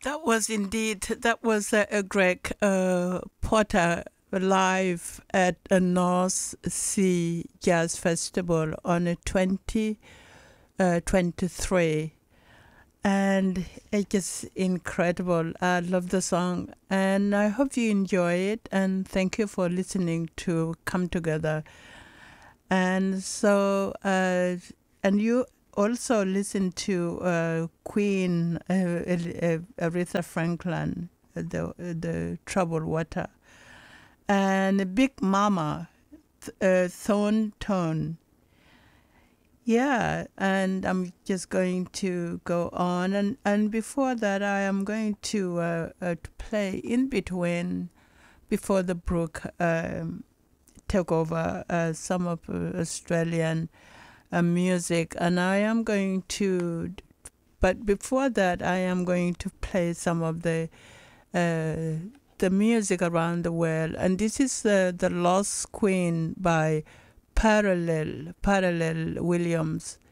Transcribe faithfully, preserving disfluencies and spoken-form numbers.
That was indeed, that was a, a Greg uh, Potter live at a North Sea Jazz Festival on a twenty twenty-three. And it's just incredible. I love the song. And I hope you enjoy it. And thank you for listening to Come Together. And so, uh, and you also listen to uh, Queen uh, uh, Aretha Franklin, uh, the uh, the Troubled Water, and Big Mama, uh, Thornton. Yeah, and I'm just going to go on, and and before that, I am going to uh, uh, to play in between, before the Brook um, took over uh, some of uh, Australian uh, music, and I am going to, but before that, I am going to play some of the uh, the music around the world, and this is uh, the Lost Queen by Parallel Parallel Williams.